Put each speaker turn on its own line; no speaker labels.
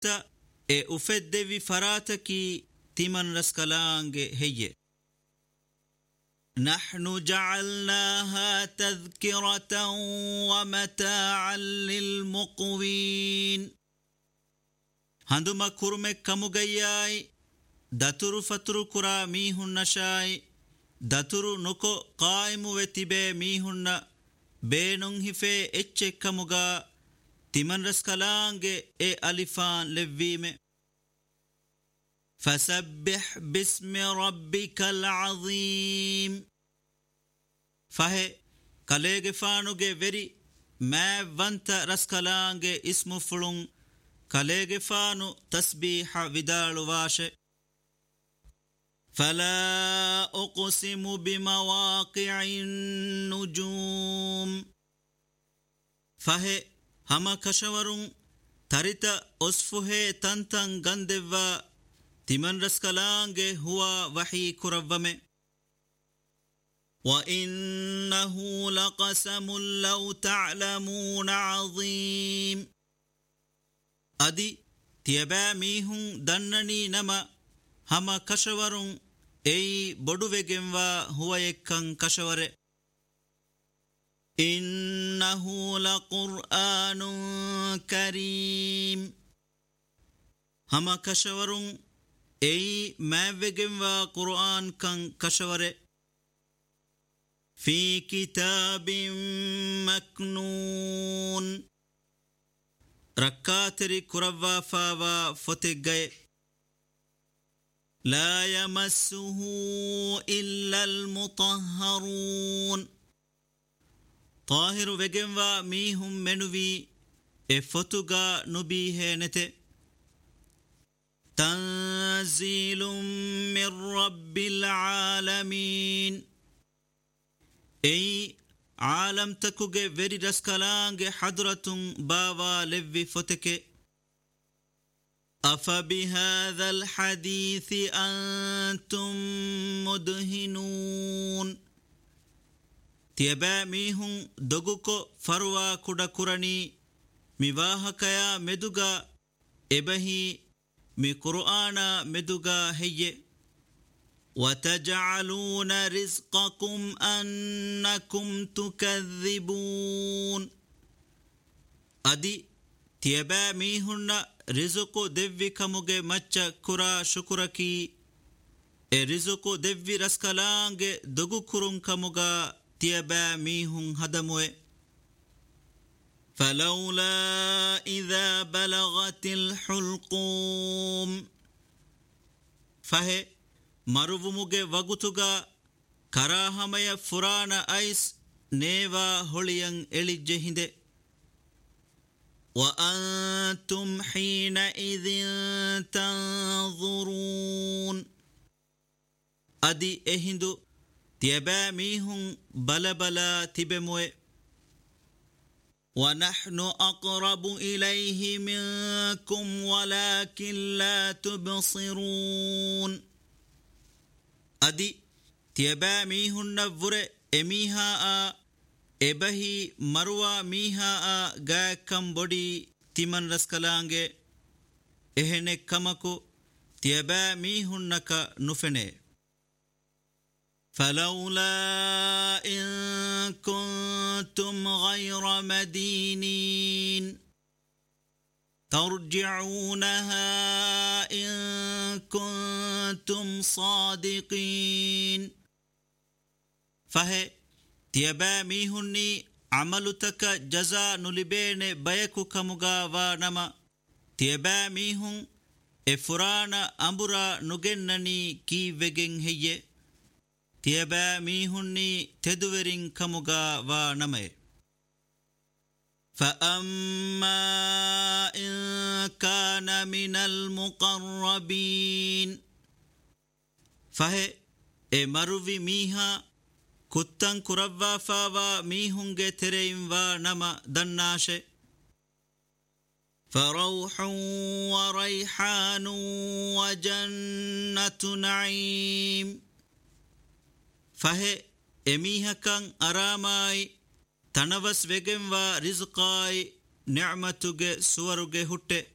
ufeddevi farataki timan raskalange heye. نحن جعلناها تذكرة ومتاعا للمقوين هندما كرمك كمغياي داترو فترو كرا ميهن نشاي داترو نكو قائم وتبه ميهن بينون هفه اتشك كمغا تمن رسكالانge ألفان لفيمه فسبح باسم ربك العظيم فهي كاليغ فانوغي وري ما وانت رسكالانge اسم فلون كاليغ فانو تسبيح ودالو واشه فلا أقسم بمواقع النجوم فهي هما كشورون تريتا أصفه تنتن غندوا تمن رسكالانge هو وحي كربمه وإنه لقسم لو تعلمون عظيم أدي تيبا ميهن دنني نما هما كشورون أي بدوغنوا هو يكن كشوره إنه لقرآن كريم هما كشورون أي ما وجموا قرآن كان كشوره في كتاب مكنون ركاتري كروا فاوا فتجي لا يمسه إلا المطهرون طاهر وجموا ميهم منوي افتوغا نبيه نته تنزيل من رب العالمين أي عالم تكوغي وري رسكالانge حضرة باوا لوي فتك أفبهذا الحديث أنتم مدهنون تيبا ميهم دغوكو فروا كودا كوراني ميواهكيا مدوغا إبهي مي قرآن مدوغا هي وتجعلون رزقكم أنكم تكذبون أدي تيبا ميهن رزقو ديوي كموغي مچا كرا شكركي رزقو ديوي رسكالانge دغو كرون كموغا تيبا ميهن هدموه فلولا إذا بلغت الحلقوم فهي مروموغي وغتوغا كراهمي فرانا ايس نيوا هوليان إليجهند وأنتم حينئذ تنظرون أدي إهندو تيبا ميهم بلا تبموه ونحن أقرب إليه منكم ولكن لا تبصرون أدي تيبا ميهن نفر إميها إبهي مروى ميها غا كم بدي تمن رسكالانge إهنه كمكو تيبا ميهن نكا نفنه فلولا إن كنتم غير مدينين ترجعونها إن كنتم صادقين فهي تيبا ميهني عملتك جزا نلبين بيكو كمغا ونما تيبا ميهن إفرانا أمبرا نغنني كي وگن هي تيبا ميهني تدورين كمغا ونمي فأما إن كان من المقربين فهي مروي ميها كتن كربا فاوا ميهنگ ترين ونما دناشه فروح وريحان وجنة نعيم فهي اميها كان أراماي تنوس وگم و رزقاي نعمتوگه سوروگه هوته